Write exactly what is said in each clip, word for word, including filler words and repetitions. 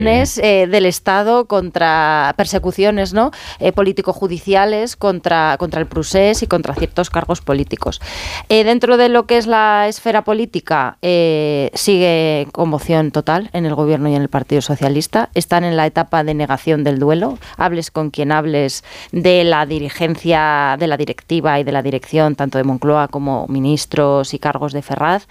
Eh, del Estado contra persecuciones, ¿no? Eh, político-judiciales contra, contra el procés y contra ciertos cargos políticos. Eh, dentro de lo que es la esfera política, eh, sigue conmoción total en el Gobierno y en el Partido Socialista. Están en la etapa de negación del duelo. Hables con quien hables de la dirigencia, de la directiva y de la dirección, tanto de Moncloa como ministros y cargos de Ferraz,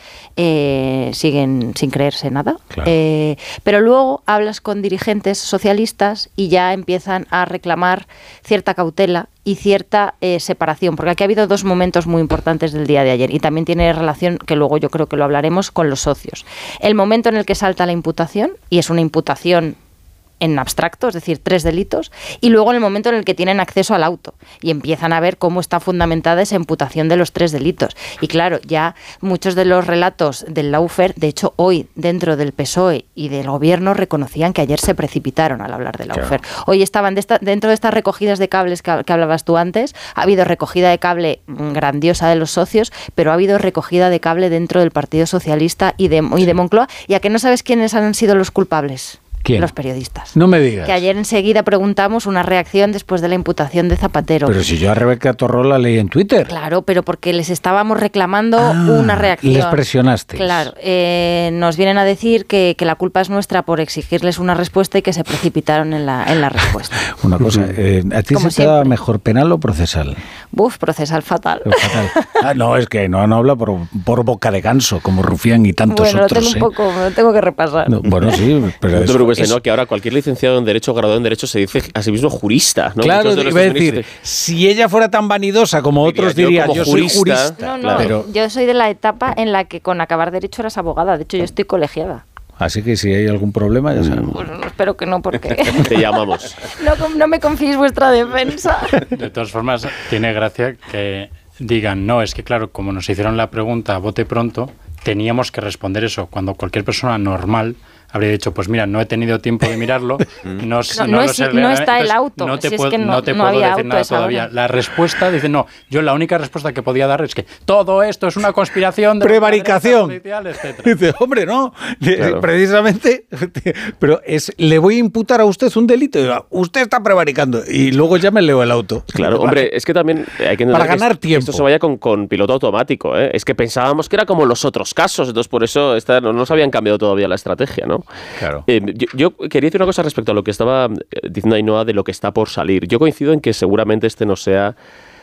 eh, siguen sin creerse nada. Claro. Eh, pero luego hablas con dirigentes socialistas y ya empiezan a reclamar cierta cautela y cierta eh, separación, porque aquí ha habido dos momentos muy importantes del día de ayer y también tiene relación, que luego yo creo que lo hablaremos, con los socios. El momento en el que salta la imputación, y es una imputación en abstracto, es decir, tres delitos, y luego en el momento en el que tienen acceso al auto y empiezan a ver cómo está fundamentada esa imputación de los tres delitos. Y claro, ya muchos de los relatos del Lawfare, de hecho hoy dentro del P S O E y del Gobierno reconocían que ayer se precipitaron al hablar del Lawfare. Claro. Hoy estaban de esta, dentro de estas recogidas de cables que, que hablabas tú antes, ha habido recogida de cable grandiosa de los socios, pero ha habido recogida de cable dentro del Partido Socialista y de, y de Moncloa. ¿Y a que no sabes quiénes han sido los culpables? ¿Quién? Los periodistas. No me digas. Que ayer enseguida preguntamos una reacción después de la imputación de Zapatero. Pero si yo a Rebeca Torró la leí en Twitter. Claro, pero porque les estábamos reclamando ah, una reacción. Les presionaste. Claro. Eh, nos vienen a decir que, que la culpa es nuestra por exigirles una respuesta y que se precipitaron en la, en la respuesta. Una cosa, eh, ¿a ti Como se te da mejor penal o procesal? Buf, procesal fatal. fatal. Ah, no, es que no, no habla por, por boca de ganso, como Rufián y tantos bueno, otros. Bueno, tengo un poco, me tengo que repasar. No, bueno, sí, pero no es, te preocupes, es, ¿no? Que ahora cualquier licenciado en Derecho, graduado en Derecho, se dice a sí mismo jurista, ¿no? Claro, de iba a decir, si ella fuera tan vanidosa como diría, otros yo dirían, como yo jurista, soy jurista. No, no, claro. pero yo soy de la etapa en la que con acabar Derecho eras abogada. De hecho, yo estoy colegiada. Así que si hay algún problema, ya sabemos. Pues no, espero que no, porque... Te llamamos. No, no me confíes vuestra defensa. De todas formas, tiene gracia que digan, no, es que claro, como nos hicieron la pregunta a bote pronto, teníamos que responder eso, cuando cualquier persona normal habría dicho, pues mira, no he tenido tiempo de mirarlo, no, no, no, no, lo es, sé, no está el auto, no te, si puedo, es que no, no te no puedo decir auto nada todavía. Ahora. La respuesta dice, no, yo la única respuesta que podía dar es que todo esto es una conspiración de prevaricación. Etcétera. Dice, hombre, no, claro. Precisamente, pero es, le voy a imputar a usted un delito, usted está prevaricando y luego ya me leo el auto. Claro, hombre, es que también hay que para ganar que tiempo. Esto se vaya con, con piloto automático, ¿eh? Es que pensábamos que era como los otros casos, entonces por eso esta, no nos habían cambiado todavía la estrategia, ¿no? Claro. Eh, yo, yo quería decir una cosa respecto a lo que estaba diciendo Ainhoa de lo que está por salir. Yo coincido en que seguramente este no sea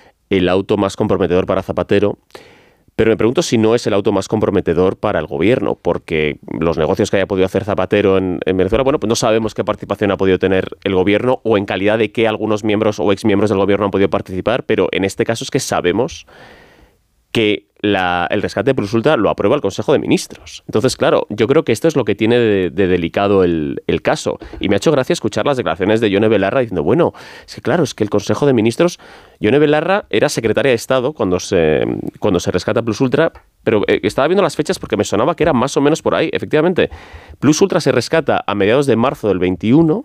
el auto más comprometedor para Zapatero, pero me pregunto si no es el auto más comprometedor para el gobierno, porque los negocios que haya podido hacer Zapatero en, en Venezuela, bueno, pues no sabemos qué participación ha podido tener el gobierno o en calidad de qué algunos miembros o exmiembros del gobierno han podido participar, pero en este caso es que sabemos que la, el rescate de Plus Ultra lo aprueba el Consejo de Ministros. Entonces, claro, yo creo que esto es lo que tiene de, de delicado el, el caso. Y me ha hecho gracia escuchar las declaraciones de Yone Belarra diciendo, bueno, es que claro, es que el Consejo de Ministros, Yone Belarra era secretaria de Estado cuando se, cuando se rescata Plus Ultra, pero eh, estaba viendo las fechas porque me sonaba que era más o menos por ahí. Efectivamente, Plus Ultra se rescata a mediados de marzo del veintiuno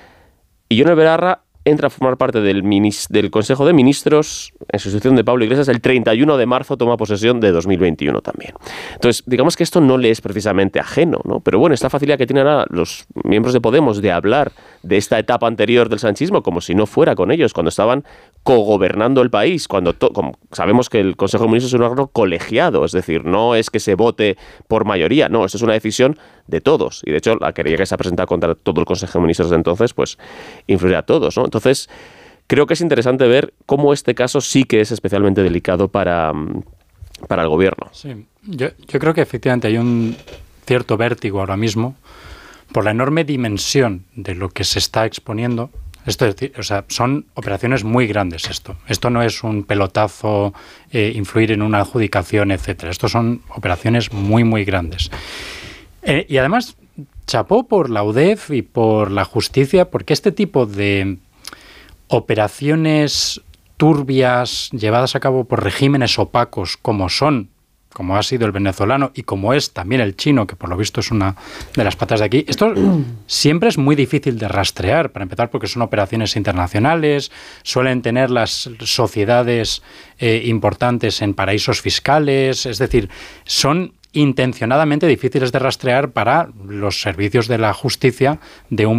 y Yone Belarra entra a formar parte del, minis, del Consejo de Ministros en sustitución de Pablo Iglesias el treinta y uno de marzo, toma posesión de dos mil veintiuno también. Entonces, digamos que esto no le es precisamente ajeno, ¿no? Pero bueno, esta facilidad que tienen ahora los miembros de Podemos de hablar de esta etapa anterior del sanchismo como si no fuera con ellos, cuando estaban cogobernando el país, cuando to- como sabemos que el Consejo de Ministros es un órgano colegiado, es decir, no es que se vote por mayoría, no, esto es una decisión de todos. Y de hecho, la querella que se ha presentado contra todo el Consejo de Ministros de entonces, pues influirá a todos, ¿no? Entonces, creo que es interesante ver cómo este caso sí que es especialmente delicado para, para el gobierno. Sí, yo, yo creo que efectivamente hay un cierto vértigo ahora mismo por la enorme dimensión de lo que se está exponiendo. Esto es decir, o sea, son operaciones muy grandes esto. Esto no es un pelotazo, eh, influir en una adjudicación, etcétera. Esto son operaciones muy, muy grandes. Eh, y además, chapó por la U D E F y por la justicia, porque este tipo de operaciones turbias llevadas a cabo por regímenes opacos como son, como ha sido el venezolano y como es también el chino, que por lo visto es una de las patas de aquí, esto siempre es muy difícil de rastrear, para empezar porque son operaciones internacionales, suelen tener las sociedades eh, importantes en paraísos fiscales, es decir, son intencionadamente difíciles de rastrear para los servicios de la justicia de un